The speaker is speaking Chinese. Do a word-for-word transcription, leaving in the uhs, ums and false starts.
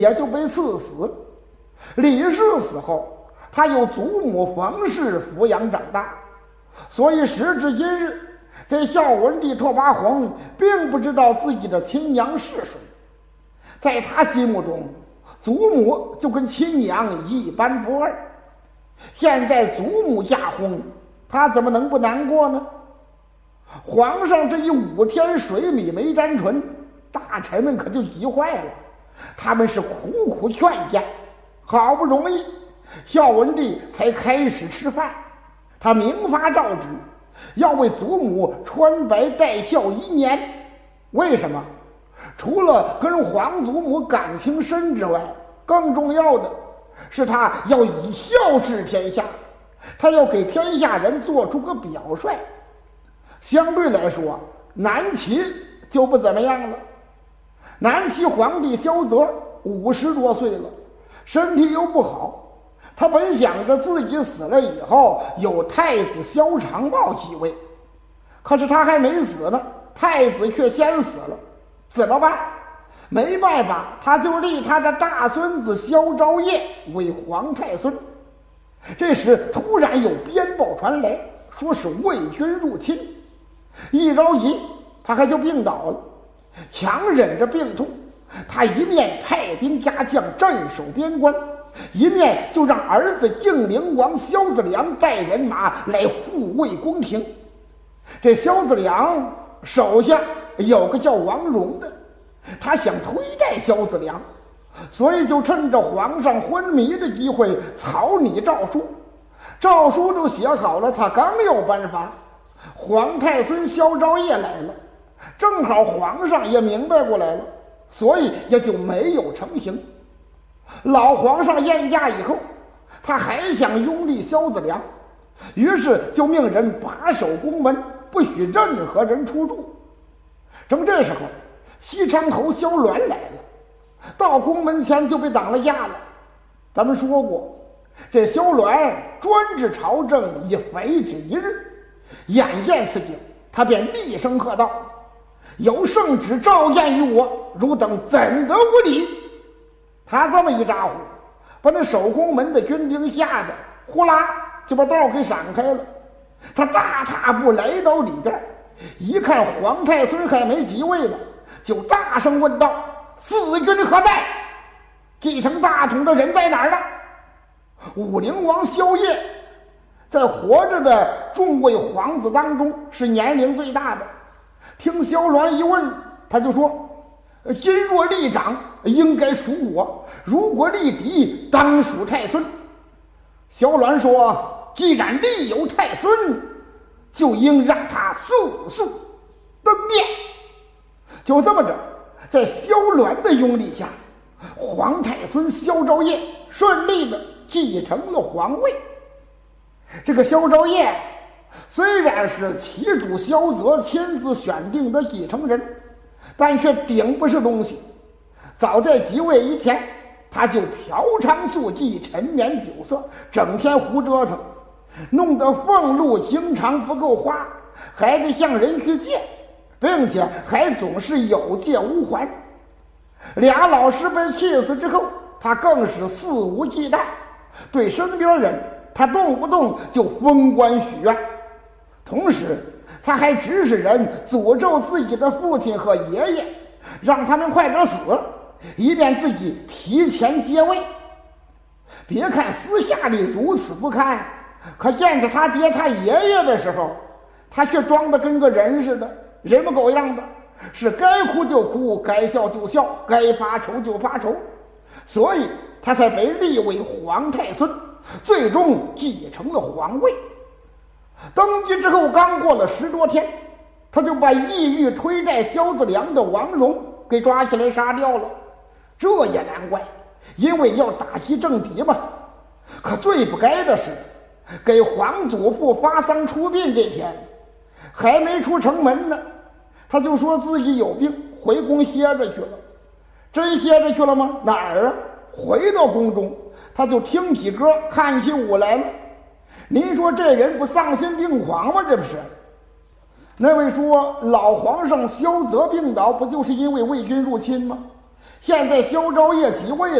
也就被赐死。李氏死后，他由祖母冯氏抚养长大，所以时至今日，这孝文帝拓跋宏并不知道自己的亲娘是谁。在他心目中，祖母就跟亲娘一般不二。现在祖母驾崩，他怎么能不难过呢？皇上这一五天水米没沾唇，大臣们可就急坏了。他们是苦苦劝谏，好不容易孝文帝才开始吃饭。他明发诏旨，要为祖母穿白戴孝一年。为什么？除了跟皇祖母感情深之外，更重要的是他要以孝治天下，他要给天下人做出个表率。相对来说，南齐就不怎么样了。南齐皇帝萧泽五十多岁了，身体又不好，他本想着自己死了以后有太子萧长茂继位，可是他还没死呢，太子却先死了，怎么办？没办法，他就立他的大孙子萧昭业为皇太孙。这时突然有鞭报传来，说是魏军入侵，一着急他还就病倒了。强忍着病痛，他一面派兵加将镇守边关，一面就让儿子应灵王萧子良带人马来护卫宫廷。这萧子良手下有个叫王戎的，他想推戴萧子良，所以就趁着皇上昏迷的机会草拟诏书。诏书都写好了，他刚要颁发，皇太孙萧昭业来了，正好皇上也明白过来了，所以也就没有成行。老皇上宴驾以后，他还想拥立萧子良，于是就命人把守宫门，不许任何人出入。正这时候，西昌侯萧鸾来了，到宫门前就被挡了架了。咱们说过，这萧鸾专治朝政，以废止一日。眼见此景，他便厉声喝道：有圣旨诏验于我，汝等怎得无礼？他这么一咋呼，把那守宫门的军兵吓得呼啦就把道给闪开了。他大踏步来到里边，一看皇太孙还没即位呢，就大声问道：四军何在？继承大统的人在哪儿呢？武陵王萧业在活着的众位皇子当中是年龄最大的。听萧鸾一问，他就说：今若立长，应该属我；如果立嫡，当属太孙。萧鸾说：既然立有太孙，就应让他速速登殿。就这么着，在萧鸾的拥立下，皇太孙萧昭业顺利的继承了皇位。这个萧昭业虽然是齐主萧泽亲自选定的继承人，但却顶不是东西。早在即位以前，他就嫖娼宿妓，沉湎酒色，整天胡折腾，弄得俸禄经常不够花，还得向人去借，并且还总是有借无还。俩老师被气死之后，他更是肆无忌惮，对身边人他动不动就封官许愿，同时他还指使人诅咒自己的父亲和爷爷，让他们快点死，以便自己提前接位。别看私下里如此不堪，可见着他爹他爷爷的时候，他却装得跟个人似的，人模狗样的，是该哭就哭，该笑就笑，该发愁就发愁，所以他才被立为皇太孙，最终继承了皇位。登基之后刚过了十多天，他就把意欲推戴萧子良的王戎给抓起来杀掉了。这也难怪，因为要打击政敌嘛。可最不该的是，给皇祖父发丧出殡这天，还没出城门呢，他就说自己有病，回宫歇着去了。真歇着去了吗？哪儿啊？回到宫中，他就听起歌，看起舞来了。您说这人不丧心病狂吗？这不是？那位说老皇上萧泽病倒，不就是因为魏军入侵吗？ 现在萧昭业即位